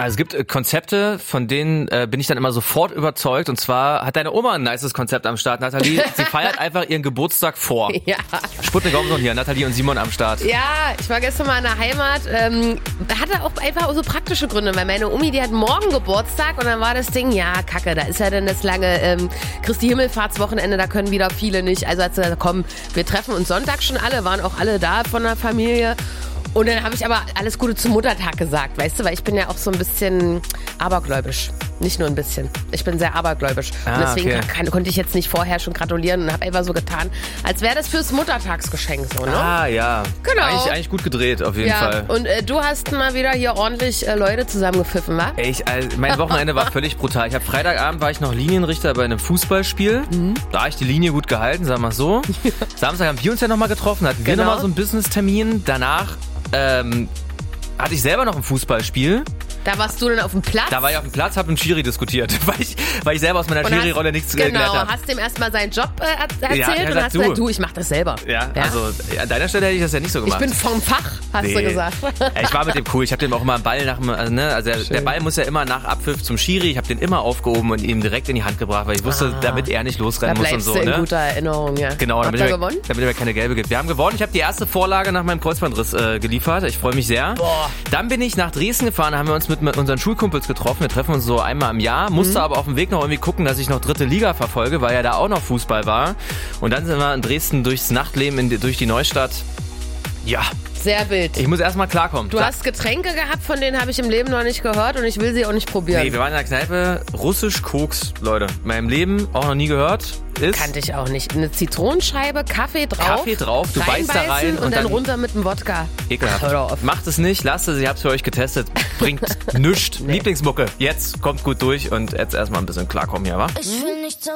Also es gibt Konzepte, von denen bin ich dann immer sofort überzeugt. Und zwar hat deine Oma ein nices Konzept am Start, Nathalie. Sie feiert einfach ihren Geburtstag vor. Ja. Sputnik Robinson hier, Nathalie und Simon am Start. Ja, ich war gestern mal in der Heimat. Hatte auch einfach so praktische Gründe, weil meine Omi, die hat morgen Geburtstag und dann war das Ding, ja, kacke, da ist ja dann das lange Christi Himmelfahrtswochenende, da können wieder viele nicht. Also hat sie gesagt, komm, wir treffen uns Sonntag schon alle, waren auch alle da von der Familie. Und dann habe ich aber alles Gute zum Muttertag gesagt, weißt du, weil ich bin ja auch so ein bisschen abergläubisch. Nicht nur ein bisschen. Ich bin sehr abergläubisch. Und deswegen konnte ich jetzt nicht vorher schon gratulieren und habe einfach so getan, als wäre das fürs Muttertagsgeschenk so, ne? Ah, ja. Genau. Eigentlich gut gedreht, auf jeden Fall. Und du hast mal wieder hier ordentlich Leute zusammengepfiffen, wa? Mein Wochenende war völlig brutal. Freitagabend war ich noch Linienrichter bei einem Fußballspiel. Da habe ich die Linie gut gehalten, sagen wir so. Samstag haben wir uns ja nochmal getroffen, hatten wir nochmal so einen Business-Termin. Danach hatte ich selber noch ein Fußballspiel. Da warst du denn auf dem Platz? Da war ich auf dem Platz, habe mit Schiri diskutiert, weil ich selber aus meiner Schiri-Rolle nichts gelernt habe. Genau, hast dem erstmal seinen Job erzählt und hast gesagt, ich mach das selber. Ja, also an deiner Stelle hätte ich das ja nicht so gemacht. Ich bin vom Fach, hast du gesagt. Ich war mit dem cool, ich habe dem auch immer einen Ball der Ball muss ja immer nach Abpfiff zum Schiri, ich habe den immer aufgehoben und ihm direkt in die Hand gebracht, weil ich wusste, damit er nicht losrennen muss und so. Da bleibst du in guter Erinnerung, ja. Genau, damit er mir keine gelbe gibt. Wir haben gewonnen, ich habe die erste Vorlage nach meinem Kreuzbandriss geliefert, ich freue mich sehr. Boah. Dann bin ich nach Dresden gefahren, haben wir uns mit unseren Schulkumpels getroffen. Wir treffen uns so einmal im Jahr. Musste aber auf dem Weg noch irgendwie gucken, dass ich noch 3. Liga verfolge, weil ja da auch noch Fußball war. Und dann sind wir in Dresden durchs Nachtleben, durch die Neustadt. Ja. Sehr wild. Ich muss erstmal klarkommen. Du hast Getränke gehabt, von denen habe ich im Leben noch nicht gehört und ich will sie auch nicht probieren. Nee, wir waren in der Kneipe. Russisch Koks, Leute. In meinem Leben auch noch nie gehört. Kannte ich auch nicht. Eine Zitronenscheibe, Kaffee drauf, du beißt da rein und dann runter mit dem Wodka. Ekelhaft. Hör auf. Macht es nicht, lasst es, ich hab's für euch getestet. Bringt nichts. Nee. Lieblingsmucke. Jetzt kommt gut durch und jetzt erstmal ein bisschen klarkommen hier, wa? Ich will nicht